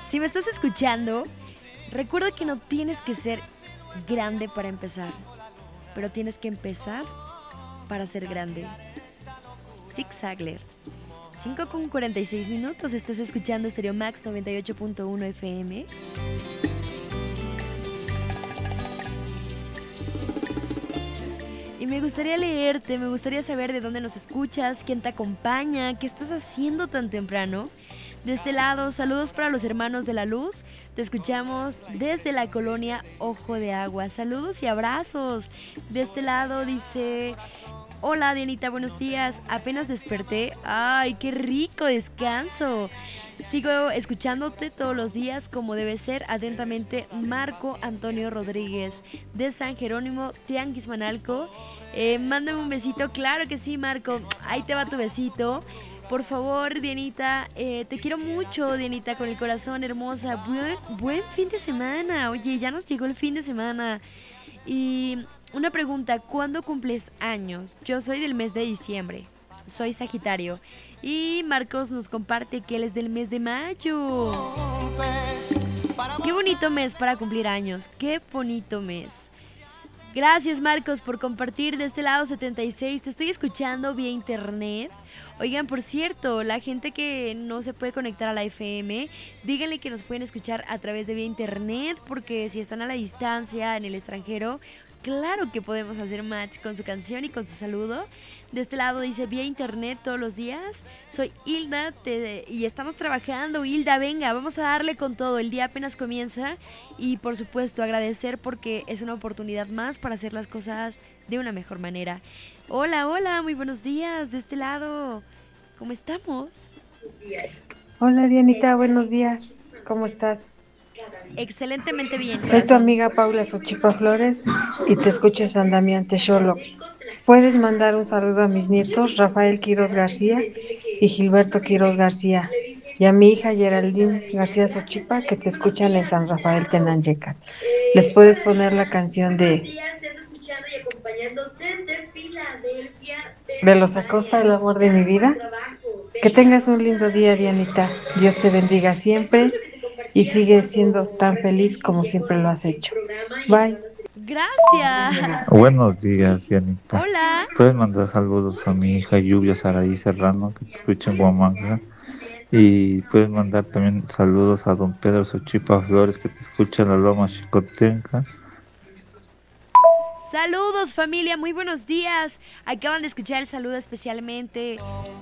Si me estás escuchando, recuerda que no tienes que ser grande para empezar, pero tienes que empezar para ser grande. Zig Ziglar. 5:46, estás escuchando Stereo Max 98.1 FM. Y me gustaría leerte, me gustaría saber de dónde nos escuchas, quién te acompaña, qué estás haciendo tan temprano. De este lado, saludos para los hermanos de la luz. Te escuchamos desde la colonia Ojo de Agua. Saludos y abrazos. De este lado dice: hola Dianita, buenos días. Apenas desperté. ¡Ay, qué rico descanso! Sigo escuchándote todos los días como debe ser. Atentamente, Marco Antonio Rodríguez de San Jerónimo, Tianguis Manalco. Mándame un besito. Claro que sí, Marco. Ahí te va tu besito. Por favor, Dianita, te quiero mucho, Dianita, con el corazón, hermosa. Buen fin de semana. Oye, ya nos llegó el fin de semana. Y una pregunta, ¿cuándo cumples años? Yo soy del mes de diciembre. Soy Sagitario. Y Marcos nos comparte que él es del mes de mayo. Qué bonito mes para cumplir años. Qué bonito mes. Gracias, Marcos, por compartir. De este lado 76, te estoy escuchando vía internet. Oigan, por cierto, la gente que no se puede conectar a la FM, díganle que nos pueden escuchar a través de vía internet, porque si están a la distancia, en el extranjero, claro que podemos hacer match con su canción y con su saludo. De este lado dice vía internet todos los días. Soy Hilda y estamos trabajando. Hilda, venga, vamos a darle con todo. El día apenas comienza y por supuesto agradecer porque es una oportunidad más para hacer las cosas de una mejor manera. Hola, hola, muy buenos días. De este lado, ¿cómo estamos? Hola Dianita, buenos días. ¿Cómo estás? Excelentemente bien, Soy tu corazón. amiga Paula Xochipa Flores y te escucho en San Damián Texolo. Puedes mandar un saludo a mis nietos Rafael Quiroz García y Gilberto Quiroz García y a mi hija Geraldine García Xochipa que te escuchan en San Rafael Tenanyeca. Les puedes poner la canción de Los Acosta, el amor de mi vida. Que tengas un lindo día, Dianita. Dios te bendiga siempre y sigue siendo tan feliz como siempre lo has hecho. Bye. Gracias. Buenos días, Dianita. Hola. Puedes mandar saludos a mi hija Lluvia Saraí Serrano, que te escucha en Huamanga. Y puedes mandar también saludos a don Pedro Xochipa Flores, que te escucha en la Loma Chicotenca. Saludos, familia, muy buenos días. Acaban de escuchar el saludo especialmente.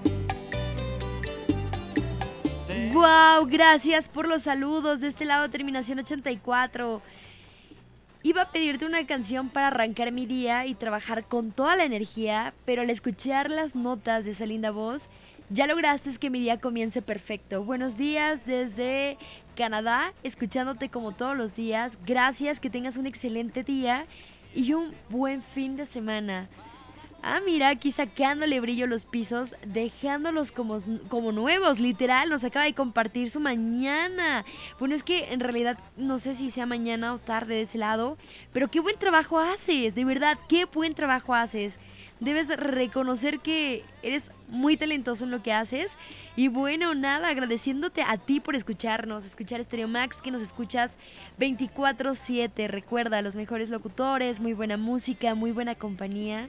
Wow, gracias por los saludos. De este lado, terminación 84. Iba a pedirte una canción para arrancar mi día y trabajar con toda la energía, pero al escuchar las notas de esa linda voz, ya lograste que mi día comience perfecto. Buenos días desde Canadá, escuchándote como todos los días. Gracias, que tengas un excelente día y un buen fin de semana. Ah, mira, aquí sacándole brillo a los pisos, dejándolos como nuevos, literal, nos acaba de compartir su mañana. Bueno, es que en realidad no sé si sea mañana o tarde de ese lado, pero qué buen trabajo haces, de verdad, qué buen trabajo haces. Debes reconocer que eres muy talentoso en lo que haces. Y bueno, nada, agradeciéndote a ti por escucharnos, escuchar Stereo Max, que nos escuchas 24/7. Recuerda, los mejores locutores, muy buena música, muy buena compañía.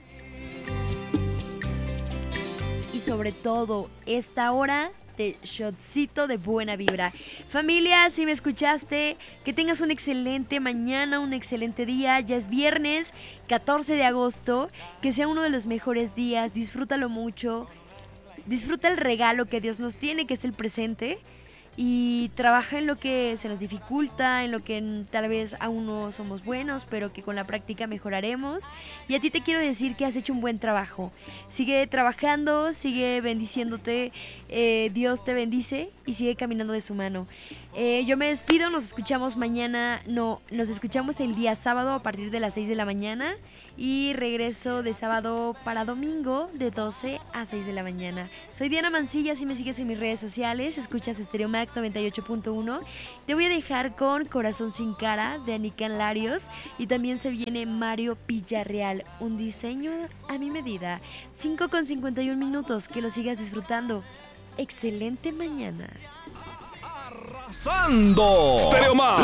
Y sobre todo, esta hora de shotcito de buena vibra. Familia, si me escuchaste, que tengas un excelente mañana, un excelente día. Ya es viernes 14 de agosto, que sea uno de los mejores días. Disfrútalo mucho. Disfruta el regalo que Dios nos tiene, que es el presente. Y trabaja en lo que se nos dificulta, en lo que tal vez aún no somos buenos, pero que con la práctica mejoraremos. Y a ti te quiero decir que has hecho un buen trabajo. Sigue trabajando, sigue bendiciéndote, Dios te bendice y sigue caminando de su mano. Yo me despido, nos escuchamos mañana, nos escuchamos el día sábado a partir de las 6 de la mañana y regreso de sábado para domingo de 12 a 6 de la mañana. Soy Diana Mancilla, si me sigues en mis redes sociales, escuchas Stereo Max 98.1. Te voy a dejar con Corazón sin cara de Anican Larios y también se viene Mario Villarreal, un diseño a mi medida. 5:51, que lo sigas disfrutando. Excelente mañana. Pasando. Stereo Más.